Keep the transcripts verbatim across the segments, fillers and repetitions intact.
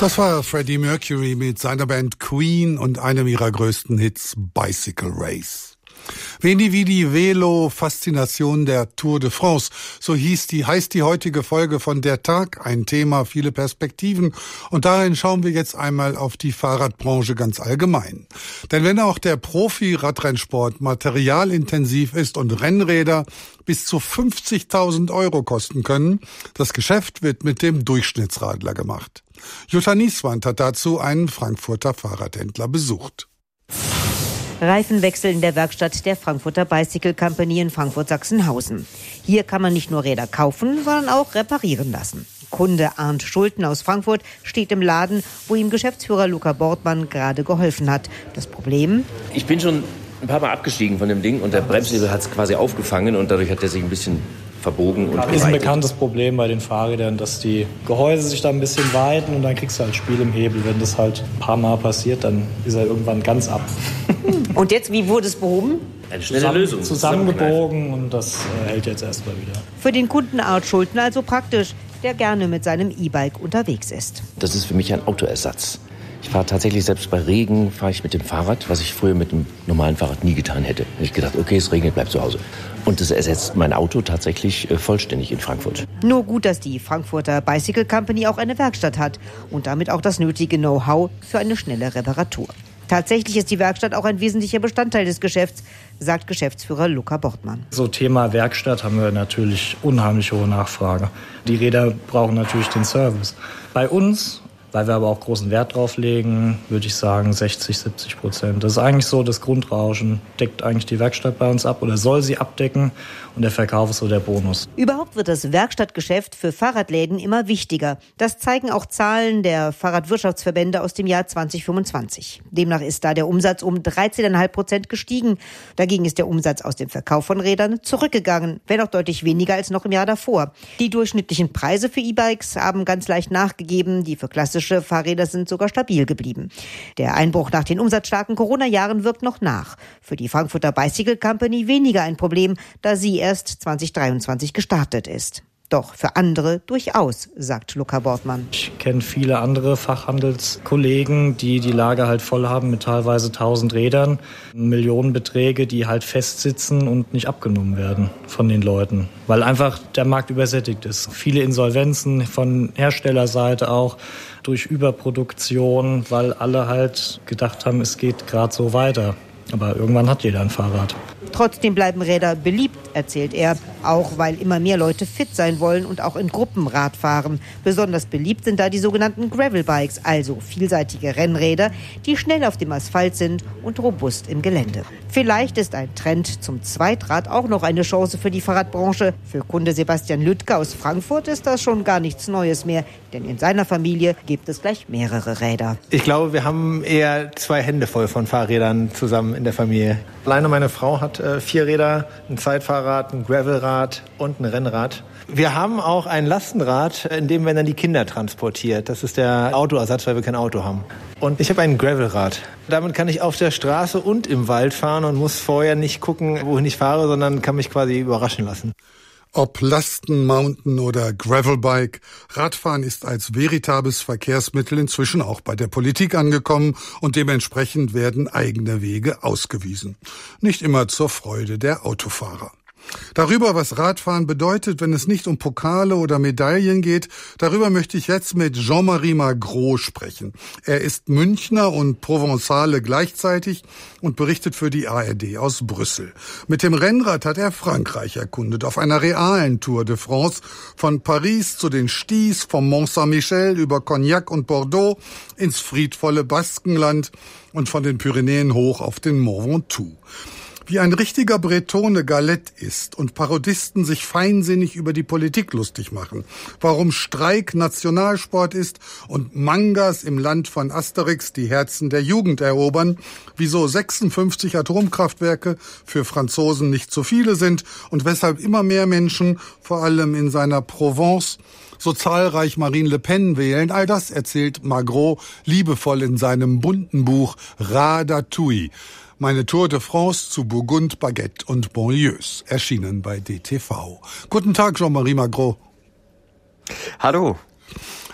Das war Freddie Mercury mit seiner Band Queen und einem ihrer größten Hits, Bicycle Race. Veni Vidi Velo, Faszination der Tour de France. So hieß die, heißt die heutige Folge von Der Tag. Ein Thema, viele Perspektiven. Und darin schauen wir jetzt einmal auf die Fahrradbranche ganz allgemein. Denn wenn auch der Profi-Radrennsport materialintensiv ist und Rennräder bis zu fünfzigtausend Euro kosten können, das Geschäft wird mit dem Durchschnittsradler gemacht. Jutta Nieswand hat dazu einen Frankfurter Fahrradhändler besucht. Reifenwechsel in der Werkstatt der Frankfurter Bicycle Company in Frankfurt-Sachsenhausen. Hier kann man nicht nur Räder kaufen, sondern auch reparieren lassen. Kunde Arndt Schulten aus Frankfurt steht im Laden, wo ihm Geschäftsführer Luca Bortmann gerade geholfen hat. Das Problem? Ich bin schon ein paar Mal abgestiegen von dem Ding und der Bremshebel hat es quasi aufgefangen und dadurch hat er sich ein bisschen verbogen und geweitet. Das ist ein bekanntes Problem bei den Fahrrädern, dass die Gehäuse sich da ein bisschen weiten und dann kriegst du halt Spiel im Hebel. Wenn das halt ein paar Mal passiert, dann ist er irgendwann ganz ab. Und jetzt, wie wurde es behoben? Eine schnelle Zusammen, Lösung. Zusammengebogen und das äh, hält jetzt erstmal wieder. Für den Kunden Arndt Schulten also praktisch, der gerne mit seinem E-Bike unterwegs ist. Das ist für mich ein Autoersatz. Ich fahre tatsächlich, selbst bei Regen, fahre ich mit dem Fahrrad, was ich früher mit dem normalen Fahrrad nie getan hätte. Da habe ich gedacht, okay, es regnet, bleib zu Hause. Und das ersetzt mein Auto tatsächlich äh, vollständig in Frankfurt. Nur gut, dass die Frankfurter Bicycle Company auch eine Werkstatt hat und damit auch das nötige Know-how für eine schnelle Reparatur. Tatsächlich ist die Werkstatt auch ein wesentlicher Bestandteil des Geschäfts, sagt Geschäftsführer Luca Bortmann. So Thema Werkstatt haben wir natürlich unheimlich hohe Nachfrage. Die Räder brauchen natürlich den Service. Bei uns, weil wir aber auch großen Wert drauf legen, würde ich sagen sechzig, siebzig Prozent. Das ist eigentlich so, das Grundrauschen deckt eigentlich die Werkstatt bei uns ab oder soll sie abdecken und der Verkauf ist so der Bonus. Überhaupt wird das Werkstattgeschäft für Fahrradläden immer wichtiger. Das zeigen auch Zahlen der Fahrradwirtschaftsverbände aus dem Jahr zwanzig fünfundzwanzig. Demnach ist da der Umsatz um dreizehn Komma fünf Prozent gestiegen. Dagegen ist der Umsatz aus dem Verkauf von Rädern zurückgegangen, wenn auch deutlich weniger als noch im Jahr davor. Die durchschnittlichen Preise für E-Bikes haben ganz leicht nachgegeben. Die für klassische Fahrräder sind sogar stabil geblieben. Der Einbruch nach den umsatzstarken Corona-Jahren wirkt noch nach. Für die Frankfurter Bicycle Company weniger ein Problem, da sie erst zwanzig dreiundzwanzig gestartet ist. Doch für andere durchaus, sagt Luca Bortmann. Ich kenne viele andere Fachhandelskollegen, die die Lager halt voll haben mit teilweise tausend Rädern. Millionenbeträge, die halt festsitzen und nicht abgenommen werden von den Leuten. Weil einfach der Markt übersättigt ist. Viele Insolvenzen von Herstellerseite auch durch Überproduktion, weil alle halt gedacht haben, es geht gerade so weiter. Aber irgendwann hat jeder ein Fahrrad. Trotzdem bleiben Räder beliebt, erzählt er, auch weil immer mehr Leute fit sein wollen und auch in Gruppen Rad fahren. Besonders beliebt sind da die sogenannten Gravelbikes, also vielseitige Rennräder, die schnell auf dem Asphalt sind und robust im Gelände. Vielleicht ist ein Trend zum Zweitrad auch noch eine Chance für die Fahrradbranche. Für Kunde Sebastian Lüttke aus Frankfurt ist das schon gar nichts Neues mehr, denn in seiner Familie gibt es gleich mehrere Räder. Ich glaube, wir haben eher zwei Hände voll von Fahrrädern zusammen in der Familie. Alleine meine Frau hat äh, vier Räder, ein Zeitfahrrad, ein Gravelrad und ein Rennrad. Wir haben auch ein Lastenrad, in dem werden dann die Kinder transportiert. Das ist der Autoersatz, weil wir kein Auto haben. Und ich habe ein Gravelrad. Damit kann ich auf der Straße und im Wald fahren und muss vorher nicht gucken, wohin ich fahre, sondern kann mich quasi überraschen lassen. Ob Lasten, Mountain oder Gravelbike, Radfahren ist als veritables Verkehrsmittel inzwischen auch bei der Politik angekommen und dementsprechend werden eigene Wege ausgewiesen. Nicht immer zur Freude der Autofahrer. Darüber, was Radfahren bedeutet, wenn es nicht um Pokale oder Medaillen geht, darüber möchte ich jetzt mit Jean-Marie Magro sprechen. Er ist Münchner und Provenzale gleichzeitig und berichtet für die A R D aus Brüssel. Mit dem Rennrad hat er Frankreich erkundet, auf einer realen Tour de France, von Paris zu den Sties, vom Mont Saint-Michel über Cognac und Bordeaux ins friedvolle Baskenland und von den Pyrenäen hoch auf den Mont Ventoux. Wie ein richtiger Bretone Galette ist und Parodisten sich feinsinnig über die Politik lustig machen, warum Streik Nationalsport ist und Mangas im Land von Asterix die Herzen der Jugend erobern, wieso sechsundfünfzig Atomkraftwerke für Franzosen nicht zu viele sind und weshalb immer mehr Menschen, vor allem in seiner Provence, so zahlreich Marine Le Pen wählen, all das erzählt Magro liebevoll in seinem bunten Buch Radatouille. Meine Tour de France zu Burgund, Baguette und Banlieues, erschienen bei D T V. Guten Tag, Jean-Marie Magro. Hallo.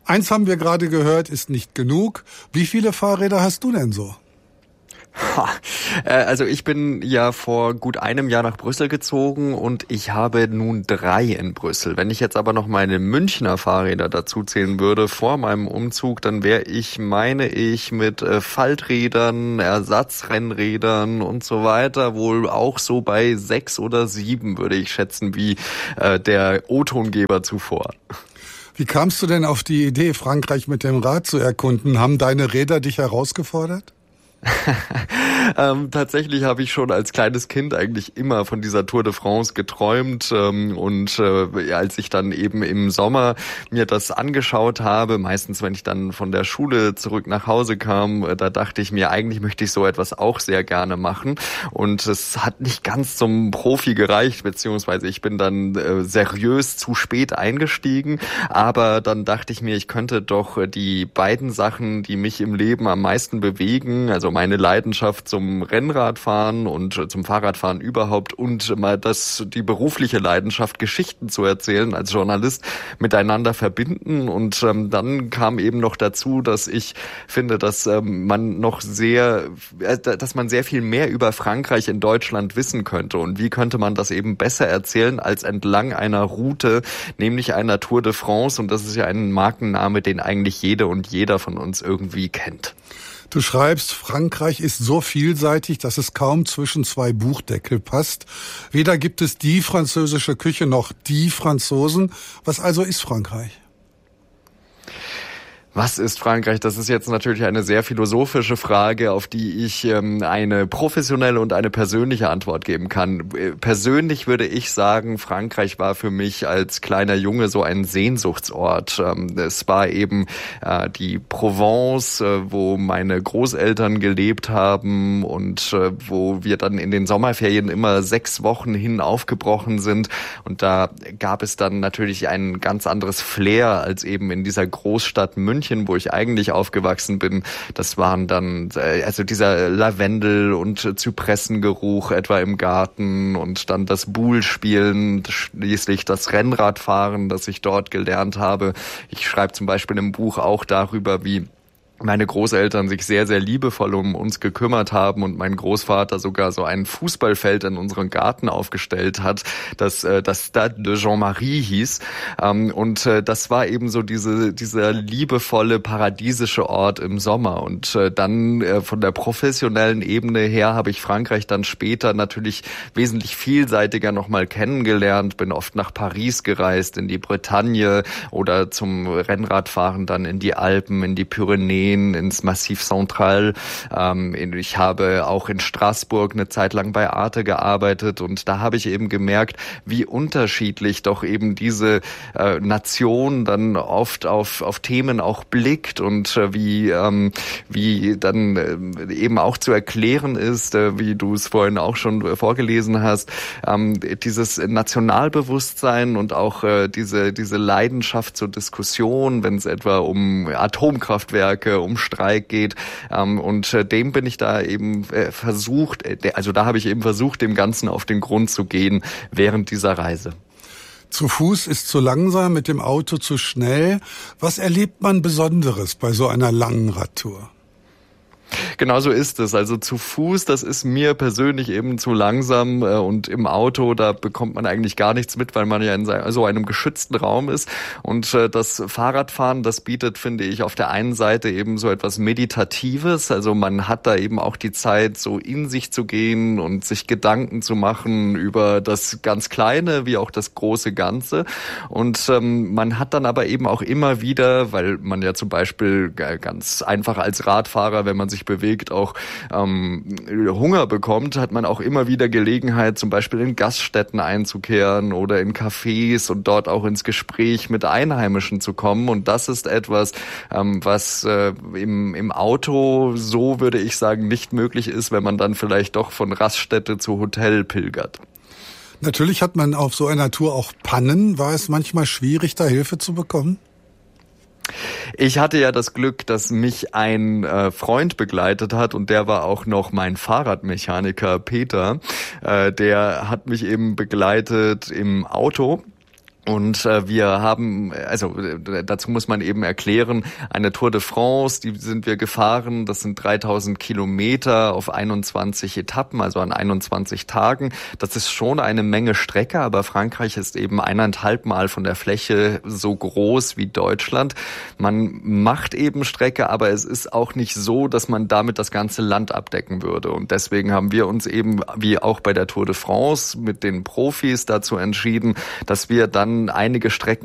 Eins haben wir gerade gehört, ist nicht genug. Wie viele Fahrräder hast du denn so? Also ich bin ja vor gut einem Jahr nach Brüssel gezogen und ich habe nun drei in Brüssel. Wenn ich jetzt aber noch meine Münchner Fahrräder dazu zählen würde vor meinem Umzug, dann wäre ich, meine ich, mit Falträdern, Ersatzrennrädern und so weiter wohl auch so bei sechs oder sieben, würde ich schätzen, wie äh, der O-Tongeber zuvor. Wie kamst du denn auf die Idee, Frankreich mit dem Rad zu erkunden? Haben deine Räder dich herausgefordert? ähm, tatsächlich habe ich schon als kleines Kind eigentlich immer von dieser Tour de France geträumt ähm, und äh, als ich dann eben im Sommer mir das angeschaut habe, meistens wenn ich dann von der Schule zurück nach Hause kam, äh, da dachte ich mir, eigentlich möchte ich so etwas auch sehr gerne machen und es hat nicht ganz zum Profi gereicht, beziehungsweise ich bin dann äh, seriös zu spät eingestiegen, aber dann dachte ich mir, ich könnte doch die beiden Sachen, die mich im Leben am meisten bewegen, also meine Leidenschaft zum Rennradfahren und zum Fahrradfahren überhaupt und mal das, die berufliche Leidenschaft, Geschichten zu erzählen als Journalist miteinander verbinden. Und ähm, dann kam eben noch dazu, dass ich finde, dass ähm, man noch sehr, äh, dass man sehr viel mehr über Frankreich in Deutschland wissen könnte. Und wie könnte man das eben besser erzählen als entlang einer Route, nämlich einer Tour de France. Und das ist ja ein Markenname, den eigentlich jede und jeder von uns irgendwie kennt. Du schreibst, Frankreich ist so vielseitig, dass es kaum zwischen zwei Buchdeckel passt. Weder gibt es die französische Küche noch die Franzosen. Was also ist Frankreich? Was ist Frankreich? Das ist jetzt natürlich eine sehr philosophische Frage, auf die ich ähm, eine professionelle und eine persönliche Antwort geben kann. Persönlich würde ich sagen, Frankreich war für mich als kleiner Junge so ein Sehnsuchtsort. Ähm, es war eben äh, die Provence, äh, wo meine Großeltern gelebt haben und äh, wo wir dann in den Sommerferien immer sechs Wochen hin aufgebrochen sind. Und da gab es dann natürlich ein ganz anderes Flair als eben in dieser Großstadt München, wo ich eigentlich aufgewachsen bin. Das waren dann also dieser Lavendel- und Zypressengeruch etwa im Garten und dann das Boule-Spielen, schließlich das Rennradfahren, das ich dort gelernt habe. Ich schreibe zum Beispiel im Buch auch darüber, wie meine Großeltern sich sehr, sehr liebevoll um uns gekümmert haben und mein Großvater sogar so ein Fußballfeld in unserem Garten aufgestellt hat, das äh, das Stade de Jean-Marie hieß. Ähm, und äh, das war eben so diese dieser liebevolle, paradiesische Ort im Sommer. Und äh, dann äh, von der professionellen Ebene her habe ich Frankreich dann später natürlich wesentlich vielseitiger nochmal kennengelernt, bin oft nach Paris gereist, in die Bretagne oder zum Rennradfahren dann in die Alpen, in die Pyrenäen, ins Massif Central. Ähm, ich habe auch in Straßburg eine Zeit lang bei Arte gearbeitet und da habe ich eben gemerkt, wie unterschiedlich doch eben diese äh, Nation dann oft auf auf Themen auch blickt und äh, wie ähm, wie dann äh, eben auch zu erklären ist, äh, wie du es vorhin auch schon äh, vorgelesen hast, ähm, dieses Nationalbewusstsein und auch äh, diese diese Leidenschaft zur Diskussion, wenn es etwa um Atomkraftwerke, um Streik geht. Ähm, und äh, dem bin ich da eben äh, versucht, äh, also da habe ich eben versucht, dem Ganzen auf den Grund zu gehen während dieser Reise. Zu Fuß ist zu langsam, mit dem Auto zu schnell. Was erlebt man Besonderes bei so einer langen Radtour? Genau so ist es. Also zu Fuß, das ist mir persönlich eben zu langsam äh, und im Auto, da bekommt man eigentlich gar nichts mit, weil man ja in so einem geschützten Raum ist. Und äh, das Fahrradfahren, das bietet, finde ich, auf der einen Seite eben so etwas Meditatives. Also man hat da eben auch die Zeit, so in sich zu gehen und sich Gedanken zu machen über das ganz Kleine wie auch das große Ganze. Und ähm, man hat dann aber eben auch immer wieder, weil man ja zum Beispiel ganz einfach als Radfahrer, wenn man sich bewegt, auch ähm, Hunger bekommt, hat man auch immer wieder Gelegenheit, zum Beispiel in Gaststätten einzukehren oder in Cafés und dort auch ins Gespräch mit Einheimischen zu kommen. Und das ist etwas, ähm, was äh, im, im Auto, so würde ich sagen, nicht möglich ist, wenn man dann vielleicht doch von Raststätte zu Hotel pilgert. Natürlich hat man auf so einer Tour auch Pannen. War es manchmal schwierig, da Hilfe zu bekommen? Ich hatte ja das Glück, dass mich ein äh, Freund begleitet hat und der war auch noch mein Fahrradmechaniker Peter. Äh, der hat mich eben begleitet im Auto. Und äh, wir haben, also äh, dazu muss man eben erklären, eine Tour de France, die sind wir gefahren, das sind dreitausend Kilometer auf einundzwanzig Etappen, also an einundzwanzig Tagen. Das ist schon eine Menge Strecke, aber Frankreich ist eben eineinhalb Mal von der Fläche so groß wie Deutschland. Man macht eben Strecke, aber es ist auch nicht so, dass man damit das ganze Land abdecken würde. Und deswegen haben wir uns eben, wie auch bei der Tour de France, mit den Profis dazu entschieden, dass wir dann einige Strecken